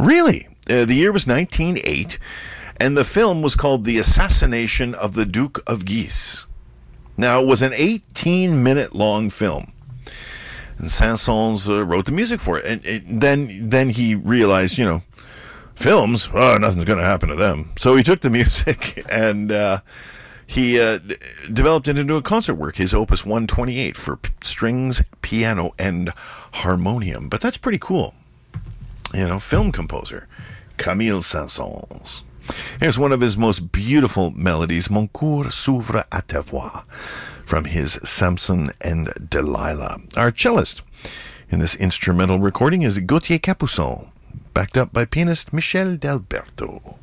Really? The year was 1908, and the film was called The Assassination of the Duke of Guise. Now, it was an 18-minute long film, and Saint-Saëns wrote the music for it. And then he realized, films, nothing's going to happen to them. So he took the music and he developed it into a concert work, his Opus 128 for strings, piano, and harmonium. But that's pretty cool. Film composer, Camille Saint-Saëns. Here's one of his most beautiful melodies, Mon coeur s'ouvre à ta voix, from his Samson and Delilah. Our cellist in this instrumental recording is Gauthier Capuçon, backed up by pianist Michel D'Alberto.